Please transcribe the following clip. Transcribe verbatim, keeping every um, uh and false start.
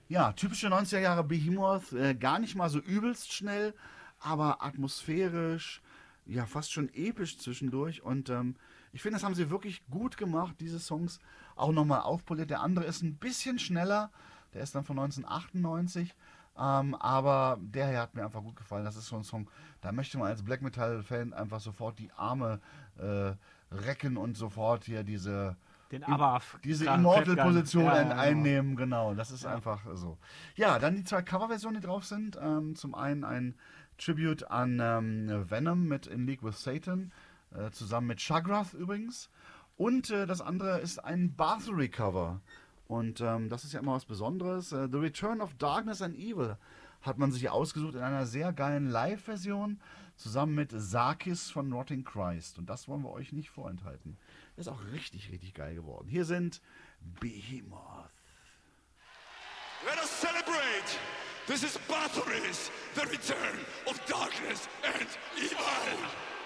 Ja, typische neunziger Jahre Behemoth, äh, gar nicht mal so übelst schnell, aber atmosphärisch, ja, fast schon episch zwischendurch. Und ähm, ich finde, das haben sie wirklich gut gemacht, diese Songs auch nochmal aufpoliert. Der andere ist ein bisschen schneller, der ist dann von neunzehnhundertachtundneunzig. Ähm, aber der hier hat mir einfach gut gefallen. Das ist so ein Song, da möchte man als Black Metal-Fan einfach sofort die Arme äh, recken und sofort hier diese Den aber diese Immortal-Position ja, ein, ja, genau. einnehmen, genau. Das ist Ja. einfach so. Ja, dann die zwei Coverversionen, die drauf sind. Ähm, zum einen ein Tribute an ähm, Venom mit In League with Satan, äh, zusammen mit Shagrath übrigens. Und äh, das andere ist ein Bathory-Cover. Und ähm, das ist ja immer was Besonderes. Äh, The Return of Darkness and Evil hat man sich ausgesucht in einer sehr geilen Live-Version, zusammen mit Sarkis von Rotting Christ. Und das wollen wir euch nicht vorenthalten. Ist auch richtig, richtig geil geworden. Hier sind Behemoth. Let us celebrate! This is Bathory's, the return of darkness and evil!